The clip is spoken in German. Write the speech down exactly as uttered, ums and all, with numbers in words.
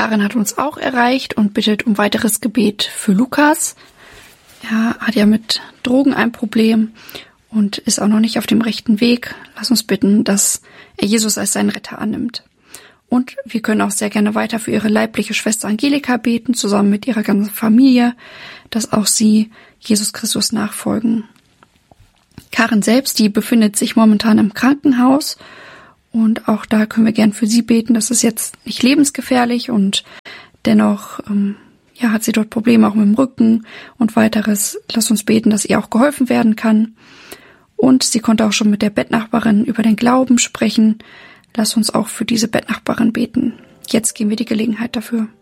Karin hat uns auch erreicht und bittet um weiteres Gebet für Lukas. Er hat ja mit Drogen ein Problem und ist auch noch nicht auf dem rechten Weg. Lass uns bitten, dass er Jesus als seinen Retter annimmt. Und wir können auch sehr gerne weiter für ihre leibliche Schwester Angelika beten, zusammen mit ihrer ganzen Familie, dass auch sie Jesus Christus nachfolgen. Karin selbst, die befindet sich momentan im Krankenhaus und auch da können wir gern für sie beten. Das ist jetzt nicht lebensgefährlich und dennoch ähm, ja, hat sie dort Probleme auch mit dem Rücken und weiteres. Lass uns beten, dass ihr auch geholfen werden kann. Und sie konnte auch schon mit der Bettnachbarin über den Glauben sprechen. Lass uns auch für diese Bettnachbarin beten. Jetzt geben wir die Gelegenheit dafür.